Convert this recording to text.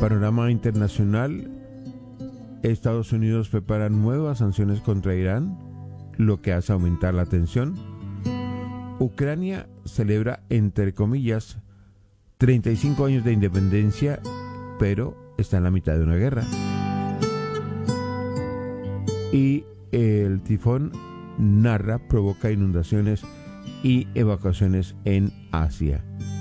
panorama internacional, Estados Unidos prepara nuevas sanciones contra Irán, lo que hace aumentar la tensión. Ucrania celebra, entre comillas, 35 años de independencia, pero está en la mitad de una guerra. Y el tifón Narra provoca inundaciones y evacuaciones en Asia.